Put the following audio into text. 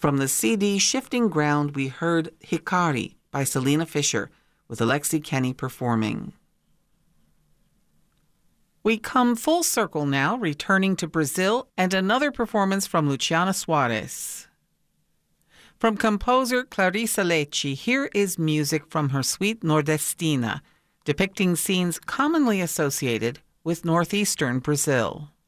From the CD Shifting Ground, we heard Hikari by Selena Fisher, with Alexi Kenny performing. We come full circle now, returning to Brazil, and another performance from Luciana Suarez. From composer Clarissa Lecce, here is music from her suite Nordestina, depicting scenes commonly associated with northeastern Brazil.